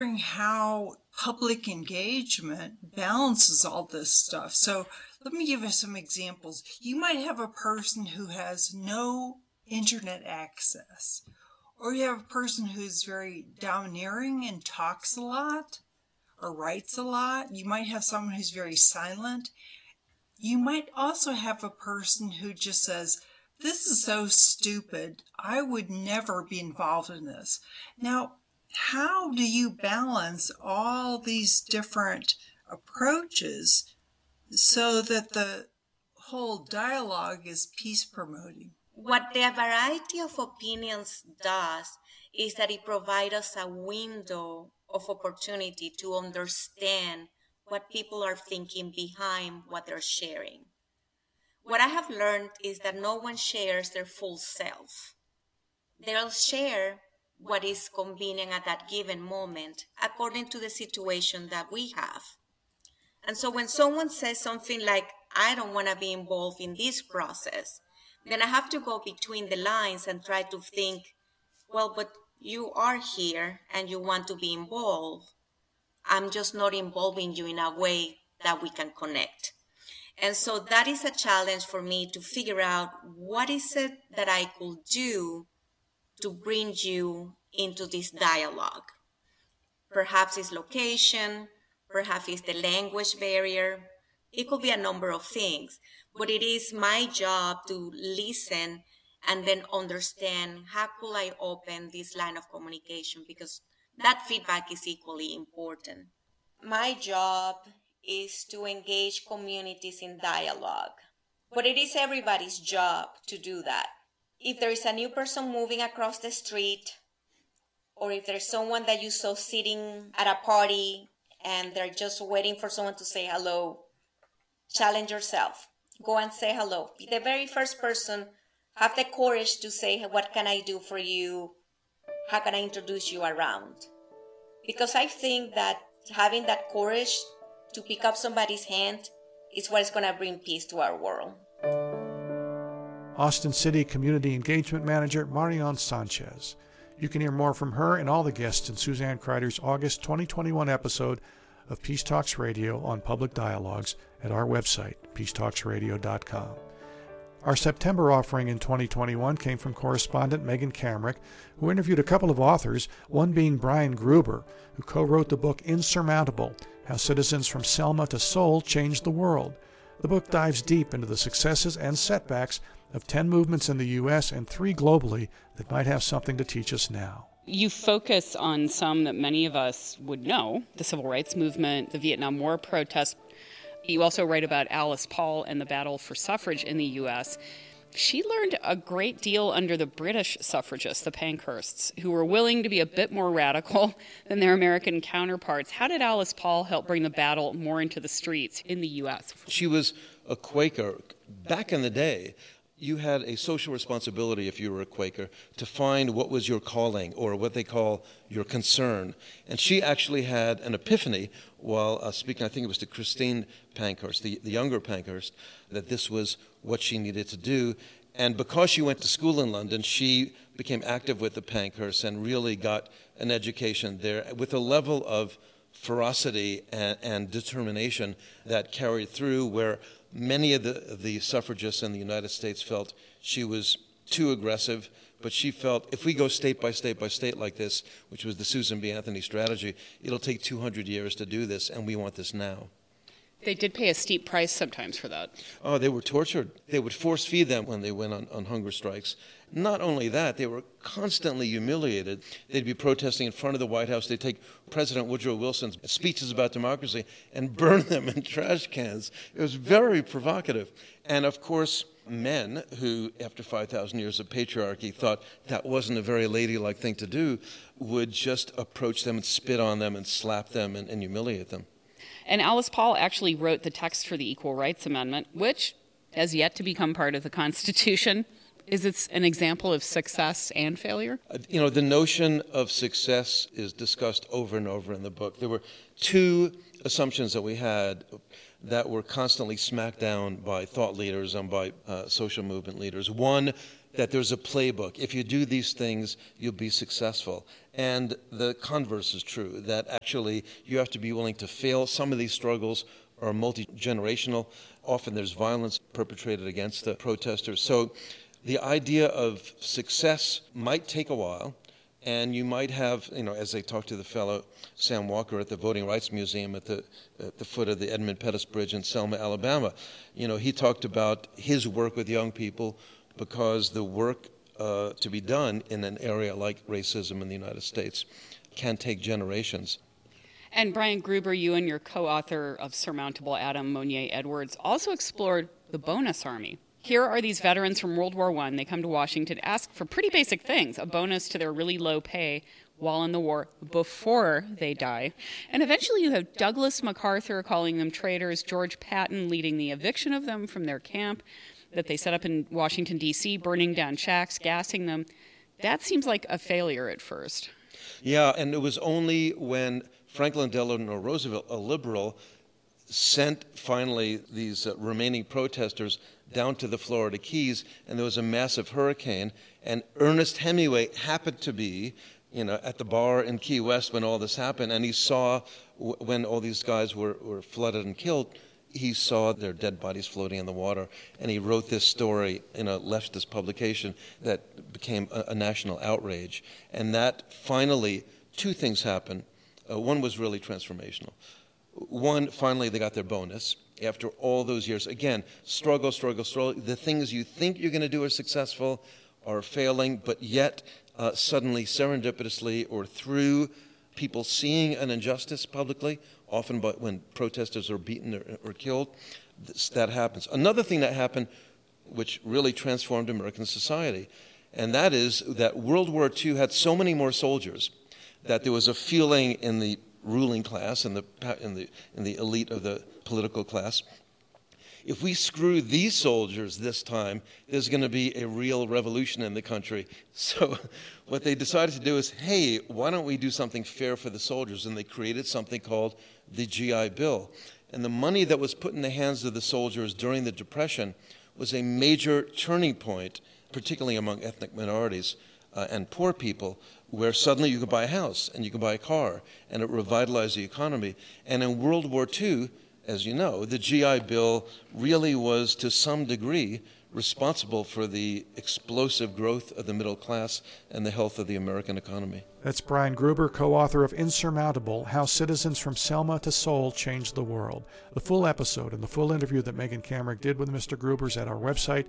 how public engagement balances all this stuff. So let me give you some examples. You might have a person who has no internet access, or you have a person who's very domineering and talks a lot or writes a lot. You might have someone who's very silent. You might also have a person who just says, "This is so stupid. I would never be involved in this." Now, how do you balance all these different approaches so that the whole dialogue is peace promoting? What the variety of opinions does is that it provides us a window of opportunity to understand what people are thinking behind what they're sharing. What I have learned is that no one shares their full self. They'll share what is convenient at that given moment according to the situation that we have. And so when someone says something like, "I don't want to be involved in this process," then I have to go between the lines and try to think, well, but you are here and you want to be involved. I'm just not involving you in a way that we can connect. And so that is a challenge for me to figure out what is it that I could do to bring you into this dialogue. Perhaps it's location, perhaps it's the language barrier. It could be a number of things, but it is my job to listen and then understand how could I open this line of communication, because that feedback is equally important. My job is to engage communities in dialogue, but it is everybody's job to do that. If there is a new person moving across the street, or if there's someone that you saw sitting at a party and they're just waiting for someone to say hello, challenge yourself. Go and say hello. Be the very first person. Have the courage to say, "What can I do for you? How can I introduce you around?" Because I think that having that courage to pick up somebody's hand is what is going to bring peace to our world. Austin City Community Engagement Manager Marian Sanchez. You can hear more from her and all the guests in Suzanne Kreider's August 2021 episode of Peace Talks Radio on Public Dialogues at our website, peacetalksradio.com. Our September offering in 2021 came from correspondent Megan Kamrick, who interviewed a couple of authors, one being Brian Gruber, who co-wrote the book Insurmountable: How Citizens from Selma to Seoul Changed the World. The book dives deep into the successes and setbacks of 10 movements in the U.S. and 3 globally that might have something to teach us now. You focus on some that many of us would know: the civil rights movement, the Vietnam War protests. You also write about Alice Paul and the battle for suffrage in the U.S. She learned a great deal under the British suffragists, the Pankhursts, who were willing to be a bit more radical than their American counterparts. How did Alice Paul help bring the battle more into the streets in the U.S.? She was a Quaker. Back in the day, you had a social responsibility, if you were a Quaker, to find what was your calling, or what they call your concern. And she actually had an epiphany while speaking, I think it was to Christine Pankhurst, the younger Pankhurst, that this was what she needed to do. And because she went to school in London, she became active with the Pankhursts and really got an education there with a level of ferocity and determination that carried through, where many of the suffragists in the United States felt she was too aggressive, but she felt if we go state by state by state like this, which was the Susan B. Anthony strategy, it'll take 200 years to do this, and we want this now. They did pay a steep price sometimes for that. Oh, they were tortured. They would force feed them when they went on hunger strikes. Not only that, they were constantly humiliated. They'd be protesting in front of the White House. They'd take President Woodrow Wilson's speeches about democracy and burn them in trash cans. It was very provocative. And of course, men who, after 5,000 years of patriarchy, thought that wasn't a very ladylike thing to do, would just approach them and spit on them and slap them and humiliate them. And Alice Paul actually wrote the text for the Equal Rights Amendment, which has yet to become part of the Constitution. Is it an example of success and failure? The notion of success is discussed over and over in the book. There were 2 assumptions that we had that were constantly smacked down by thought leaders and by social movement leaders. One, that there's a playbook. If you do these things, you'll be successful. And the converse is true, that actually you have to be willing to fail. Some of these struggles are multi-generational. Often there's violence perpetrated against the protesters. So the idea of success might take a while, and you might have, as I talked to the fellow Sam Walker at the Voting Rights Museum at the foot of the Edmund Pettus Bridge in Selma, Alabama. He talked about his work with young people because the work to be done in an area like racism in the United States can take generations. And Brian Gruber, you and your co-author of Surmountable, Adam Monnier-Edwards, also explored the bonus army. Here are these veterans from World War I. They come to Washington to ask for pretty basic things, a bonus to their really low pay while in the war before they die. And eventually you have Douglas MacArthur calling them traitors, George Patton leading the eviction of them from their camp that they set up in Washington, D.C., burning down shacks, gassing them. That seems like a failure at first. Yeah, and it was only when Franklin Delano Roosevelt, a liberal, sent finally these remaining protesters down to the Florida Keys, and there was a massive hurricane, and Ernest Hemingway happened to be at the bar in Key West when all this happened, and he saw when all these guys were flooded and killed, he saw their dead bodies floating in the water, and he wrote this story in a leftist publication that became a national outrage. And that finally, two things happened. One was really transformational. One, finally, they got their bonus after all those years. Again, struggle. The things you think you're going to do are successful are failing, but yet suddenly, serendipitously, or through people seeing an injustice publicly, often when protesters are beaten or killed, that happens. Another thing that happened, which really transformed American society, and that is that World War II had so many more soldiers that there was a feeling in the ruling class and in the elite of the political class, if we screw these soldiers this time, there's going to be a real revolution in the country. So what they decided to do is, hey, why don't we do something fair for the soldiers? And they created something called the GI Bill. And the money that was put in the hands of the soldiers during the Depression was a major turning point, particularly among ethnic minorities and poor people, where suddenly you could buy a house and you could buy a car, and it revitalized the economy. And in World War II, as you know, the GI Bill really was, to some degree, responsible for the explosive growth of the middle class and the health of the American economy. That's Brian Gruber, co-author of Insurmountable, How Citizens from Selma to Seoul Changed the World. The full episode and the full interview that Megan Kamerick did with Mr. Gruber is at our website,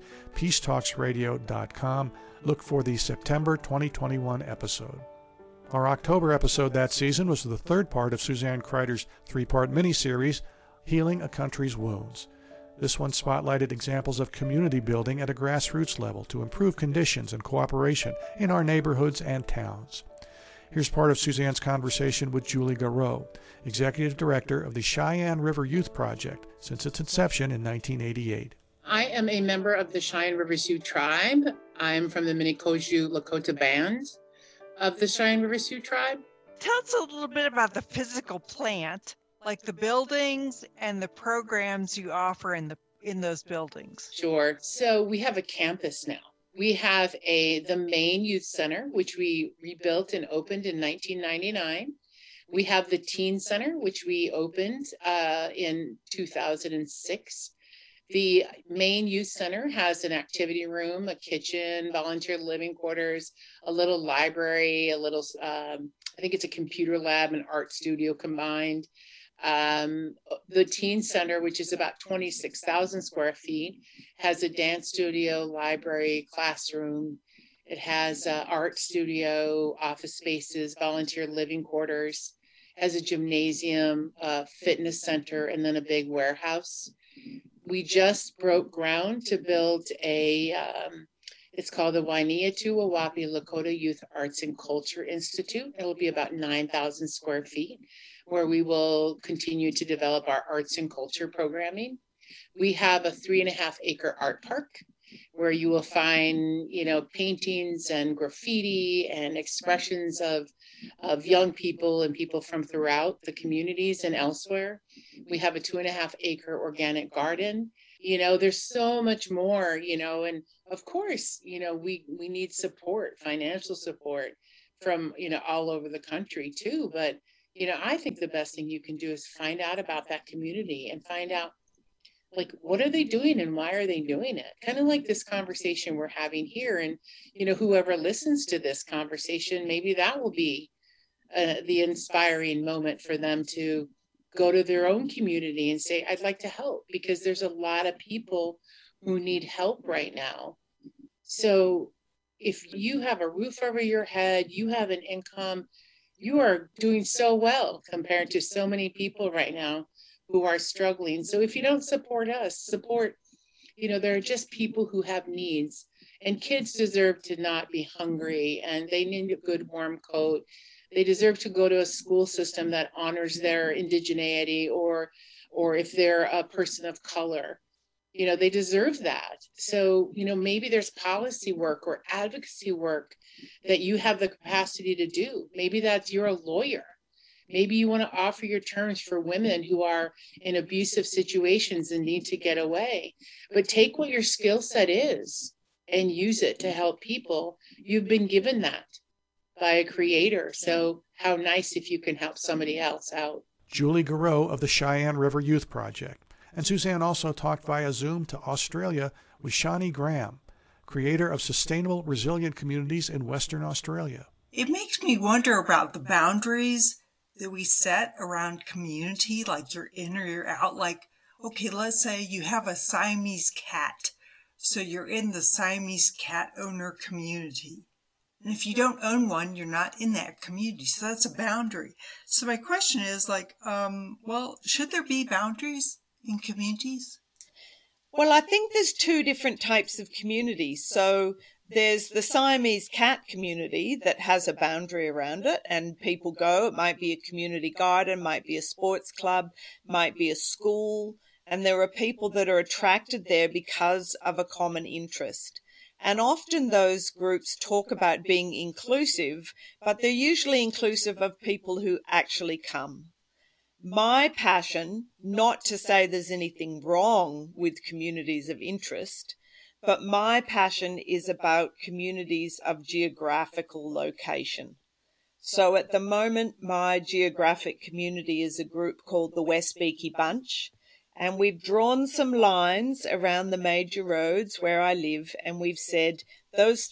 peacetalksradio.com. Look for the September 2021 episode. Our October episode that season was the third part of Suzanne Kryder's three-part miniseries, Healing a Country's Wounds. This one spotlighted examples of community building at a grassroots level to improve conditions and cooperation in our neighborhoods and towns. Here's part of Suzanne's conversation with Julie Garreau, Executive Director of the Cheyenne River Youth Project since its inception in 1988. I am a member of the Cheyenne River Sioux Tribe. I'm from the Minikoju Lakota Band of the Cheyenne River Sioux Tribe. Tell us a little bit about the physical plant, like the buildings and the programs you offer in those buildings. Sure. So we have a campus now. We have the main youth center, which we rebuilt and opened in 1999. We have the teen center, which we opened in 2006. The main youth center has an activity room, a kitchen, volunteer living quarters, a little library, I think it's a computer lab and art studio combined. The teen center, which is about 26,000 square feet, has a dance studio, library, classroom. It has art studio, office spaces, volunteer living quarters, has a gymnasium, fitness center, and then a big warehouse. We just broke ground to build it's called the Wainiatu-Wawapi Lakota Youth Arts and Culture Institute. It'll be about 9,000 square feet, where we will continue to develop our arts and culture programming. We have a 3.5-acre art park where you will find, paintings and graffiti and expressions of young people and people from throughout the communities and elsewhere. We have a 2.5-acre organic garden. There's so much more, and of course, we need support, financial support from, all over the country too. But, I think the best thing you can do is find out about that community and find out, like, what are they doing and why are they doing it? Kind of like this conversation we're having here. And, whoever listens to this conversation, maybe that will be the inspiring moment for them to go to their own community and say, I'd like to help, because there's a lot of people who need help right now. So if you have a roof over your head, you have an income, you are doing so well compared to so many people right now who are struggling. So if you don't support us, support, there are just people who have needs, and kids deserve to not be hungry, and they need a good warm coat. They deserve to go to a school system that honors their indigeneity, or if they're a person of color, they deserve that. So, maybe there's policy work or advocacy work that you have the capacity to do. Maybe you're a lawyer. Maybe you want to offer your terms for women who are in abusive situations and need to get away. But take what your skill set is and use it to help people. You've been given that by a creator. So how nice if you can help somebody else out. Julie Garreau of the Cheyenne River Youth Project. And Suzanne also talked via Zoom to Australia with Shani Graham, creator of Sustainable Resilient Communities in Western Australia. It makes me wonder about the boundaries that we set around community, like you're in or you're out. Like, okay, let's say you have a Siamese cat. So you're in the Siamese cat owner community. And if you don't own one, you're not in that community. So that's a boundary. So my question is should there be boundaries in communities? Well, I think there's two different types of communities. So there's the Siamese cat community that has a boundary around it, and people go. It might be a community garden, might be a sports club, might be a school. And there are people that are attracted there because of a common interest. And often those groups talk about being inclusive, but they're usually inclusive of people who actually come. My passion, not to say there's anything wrong with communities of interest, but my passion is about communities of geographical location. So at the moment, my geographic community is a group called the West Beaky Bunch. And we've drawn some lines around the major roads where I live, and we've said those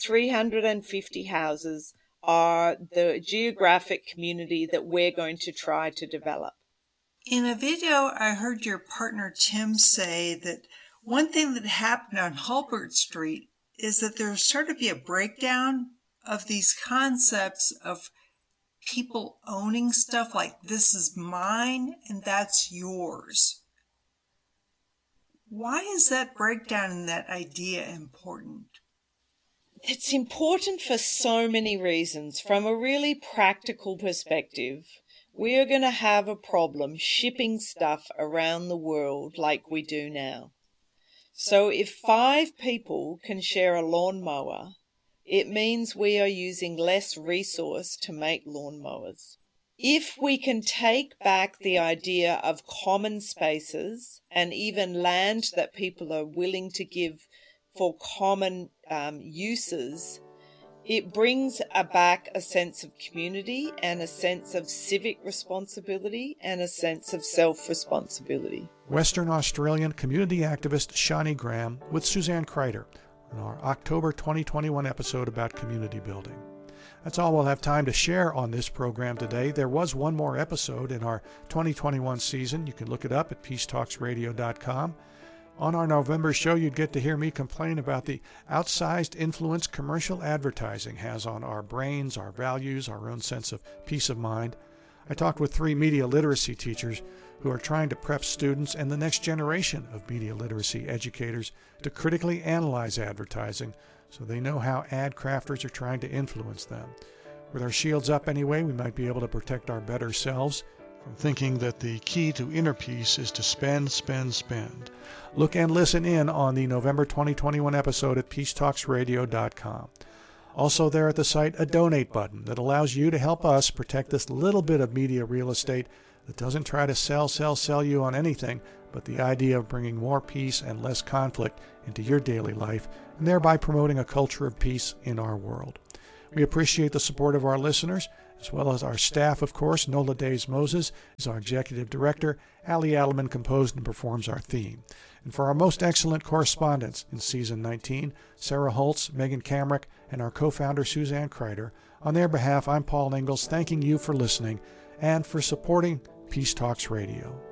350 houses are the geographic community that we're going to try to develop. In a video, I heard your partner Tim say that one thing that happened on Hulbert Street is that there started to be a breakdown of these concepts of people owning stuff like this is mine and that's yours. Why is that breakdown in that idea important? It's important for so many reasons. From a really practical perspective, we are going to have a problem shipping stuff around the world like we do now. So if 5 people can share a lawnmower, it means we are using less resource to make lawnmowers. If we can take back the idea of common spaces and even land that people are willing to give for common uses, it brings back a sense of community and a sense of civic responsibility and a sense of self-responsibility. Western Australian community activist Shani Graham with Suzanne Kreider in our October 2021 episode about community building. That's all we'll have time to share on this program today. There was one more episode in our 2021 season. You can look it up at peacetalksradio.com. On our November show, you'd get to hear me complain about the outsized influence commercial advertising has on our brains, our values, our own sense of peace of mind. I talked with 3 media literacy teachers who are trying to prep students and the next generation of media literacy educators to critically analyze advertising so they know how ad crafters are trying to influence them. With our shields up anyway, we might be able to protect our better selves from thinking that the key to inner peace is to spend, spend, spend. Look and listen in on the November 2021 episode at peacetalksradio.com. Also there at the site, a donate button that allows you to help us protect this little bit of media real estate that doesn't try to sell you on anything, but the idea of bringing more peace and less conflict into your daily life, and thereby promoting a culture of peace in our world. We appreciate the support of our listeners, as well as our staff, of course. Nola Days Moses is our executive director. Ali Adelman composed and performs our theme. And for our most excellent correspondents in Season 19, Sarah Holtz, Megan Kamrick, and our co-founder Suzanne Kreider, on their behalf, I'm Paul Ingalls, thanking you for listening and for supporting Peace Talks Radio.